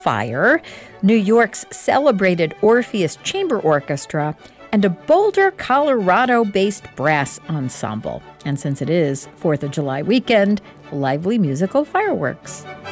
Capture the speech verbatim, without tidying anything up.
Fire, New York's celebrated Orpheus Chamber Orchestra, and a Boulder, Colorado-based brass ensemble. And since it is fourth of July weekend, lively musical fireworks.